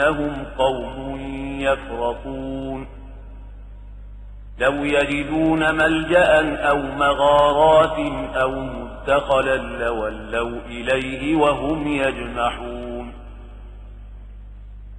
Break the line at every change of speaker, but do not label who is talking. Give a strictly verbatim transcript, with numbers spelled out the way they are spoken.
إنهم قوم يفرقون لو يجدون ملجأ أو مغارات أو مدخلا لولوا إليه وهم يجمحون